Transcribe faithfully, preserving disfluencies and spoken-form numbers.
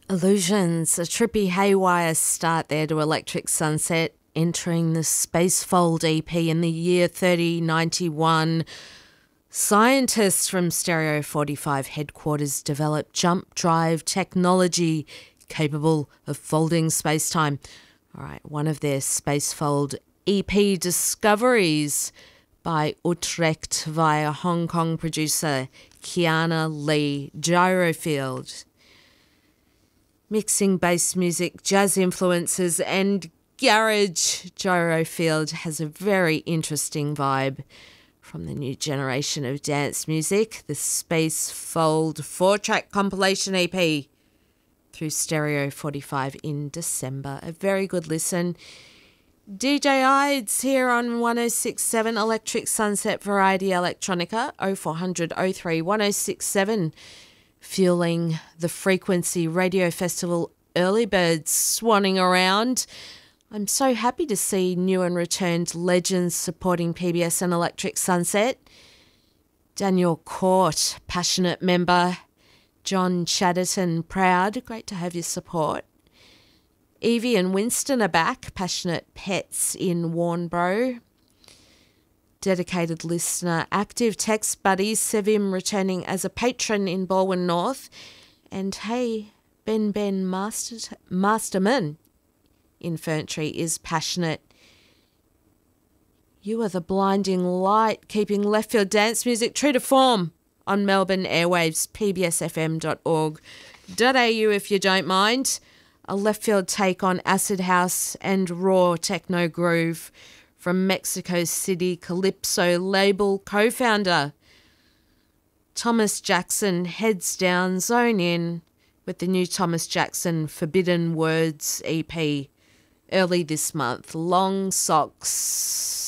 Illusions, a trippy haywire start there to Electric Sunset, entering the Spacefold E P in the year thirty ninety-one. Scientists from Stereo forty-five headquarters developed jump drive technology capable of folding space-time. All right, one of their Spacefold E P discoveries by Utrecht via Hong Kong producer Kiana Lee Gyrofield. Mixing bass music, jazz influences and garage, Gyrofield has a very interesting vibe from the new generation of dance music, the Spacefold four-track compilation E P through Stereo forty-five in December. A very good listen. D J Ides here on one oh six point seven Electric Sunset Variety Electronica, oh four hundred oh three one oh six seven. Fueling the Frequency Radio Festival early birds swanning around. I'm so happy to see new and returned legends supporting P B S and Electric Sunset. Daniel Court, passionate member. John Chatterton, proud. Great to have your support. Evie and Winston are back, passionate pets in Warnbro. Dedicated listener, active text buddies, Sevim returning as a patron in Balwyn North. And hey, Ben Ben Master, Masterman in Ferntree is passionate. You are the blinding light, keeping left field dance music true to form on Melbourne airwaves, p b s f m dot org dot a u if you don't mind. A left field take on acid house and raw techno groove from Mexico City Calypso label co-founder Thomas Jackson. Heads down, zone in with the new Thomas Jackson Forbidden Words E P early this month. Long Socks.